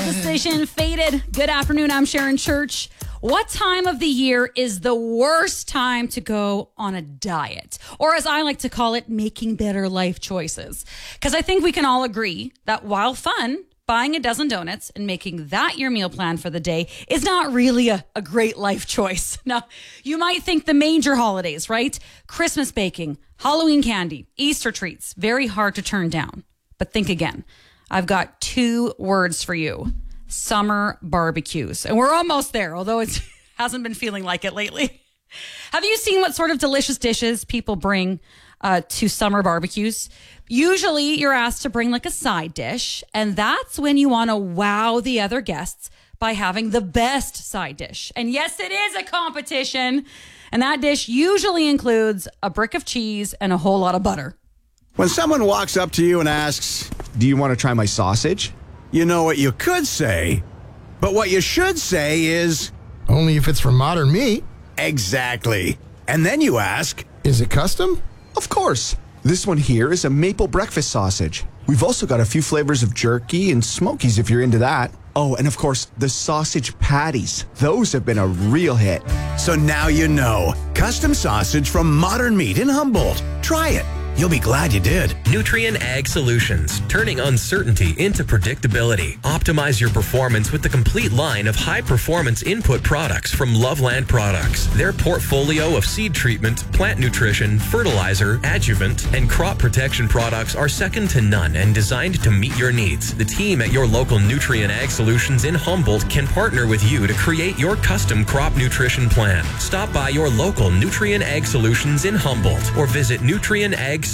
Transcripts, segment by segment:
decision. Faded. Good afternoon. I'm Sharon Church. What time of the year is the worst time to go on a diet? Or as I like to call it, making better life choices. Because I think we can all agree that while fun, buying a dozen donuts and making that your meal plan for the day is not really a great life choice. Now, you might think the major holidays, right? Christmas baking, Halloween candy, Easter treats, very hard to turn down. But think again. I've got 2 words for you. Summer barbecues. And we're almost there, although it hasn't been feeling like it lately. Have you seen what sort of delicious dishes people bring to summer barbecues? Usually you're asked to bring like a side dish, and that's when you want to wow the other guests by having the best side dish. And yes, it is a competition. And that dish usually includes a brick of cheese and a whole lot of butter. When someone walks up to you and asks, "Do you want to try my sausage?" you know what you could say, but what you should say is, "Only if it's from Modern Meat." Exactly. And then you ask, "Is it custom?" Of course. This one here is a maple breakfast sausage. We've also got a few flavors of jerky and smokies if you're into that. Oh, and of course, the sausage patties. Those have been a real hit. So now you know. Custom sausage from Modern Meat in Humboldt. Try it. You'll be glad you did. Nutrien Ag Solutions, turning uncertainty into predictability. Optimize your performance with the complete line of high-performance input products from Loveland Products. Their portfolio of seed treatment, plant nutrition, fertilizer, adjuvant, and crop protection products are second to none and designed to meet your needs. The team at your local Nutrien Ag Solutions in Humboldt can partner with you to create your custom crop nutrition plan. Stop by your local Nutrien Ag Solutions in Humboldt or visit nutrienagsolutions.ca.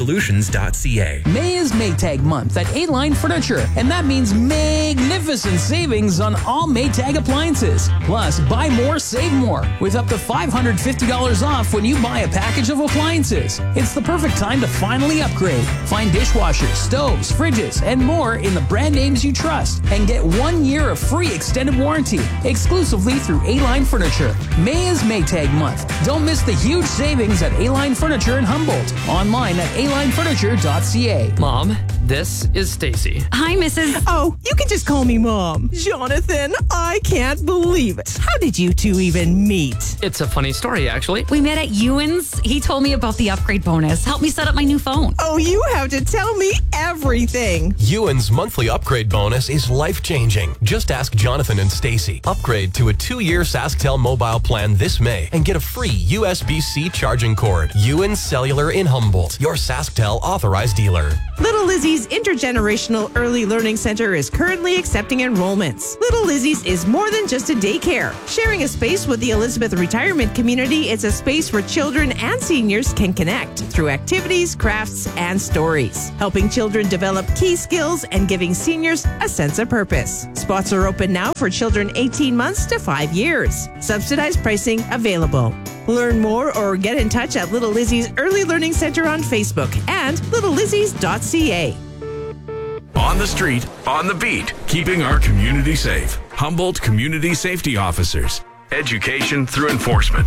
May is Maytag month at A-Line Furniture, and that means magnificent savings on all Maytag appliances. Plus, buy more, save more, with up to $550 off when you buy a package of appliances. It's the perfect time to finally upgrade. Find dishwashers, stoves, fridges, and more in the brand names you trust, and get 1 year of free extended warranty exclusively through A-Line Furniture. May is Maytag month. Don't miss the huge savings at A-Line Furniture in Humboldt. Online at alinefurniture.ca. Mom, this is Stacy. Hi, Mrs. Oh, you can just call me Mom. Jonathan, I can't believe it. How did you two even meet? It's a funny story, actually. We met at Ewan's. He told me about the upgrade bonus. Helped me set up my new phone. Oh, you have to tell me everything. Ewan's monthly upgrade bonus is life-changing. Just ask Jonathan and Stacy. Upgrade to a 2-year SaskTel mobile plan this May and get a free USB-C charging cord. Ewan's Cellular in Humboldt, your SaskTel authorized dealer. Little Lizzie's Intergenerational Early Learning Center is currently accepting enrollments. Little Lizzie's is more than just a daycare. Sharing a space with the Elizabeth retirement community, it's a space where children and seniors can connect through activities, crafts, and stories, helping children develop key skills and giving seniors a sense of purpose. Spots are open now for children 18 months to 5 years. Subsidized pricing available. Learn more or get in touch at Little Lizzie's Early Learning Center on Facebook and littlelizzies.ca. On the street, on the beat, keeping our community safe. Humboldt Community Safety Officers. Education through enforcement.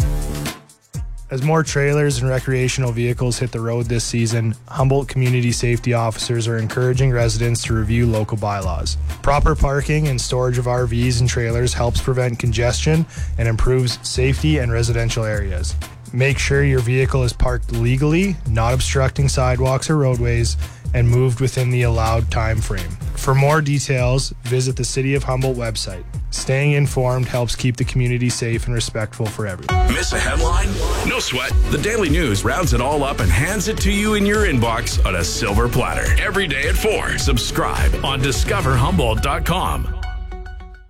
As more trailers and recreational vehicles hit the road this season, Humboldt Community Safety Officers are encouraging residents to review local bylaws. Proper parking and storage of RVs and trailers helps prevent congestion and improves safety in residential areas. Make sure your vehicle is parked legally, not obstructing sidewalks or roadways, and moved within the allowed time frame. For more details, visit the City of Humboldt website. Staying informed helps keep the community safe and respectful for everyone. Miss a headline? No sweat. The Daily News rounds it all up and hands it to you in your inbox on a silver platter. Every day at 4. Subscribe on discoverhumboldt.com.